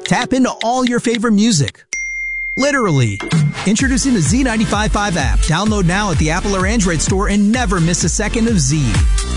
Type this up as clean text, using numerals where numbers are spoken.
Tap into all your favorite music. Literally. Introducing the Z95.5 app. Download now at the Apple or Android store and never miss a second of Z.